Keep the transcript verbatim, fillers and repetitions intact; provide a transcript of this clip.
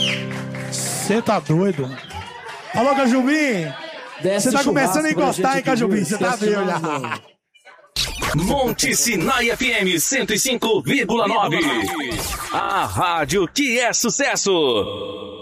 Você tá doido? Alô, Cajubim? Você tá começando a encostar, hein, Cajubim? Você tá vendo já. Monte Sinai F M cento e cinco vírgula nove. A rádio que é sucesso.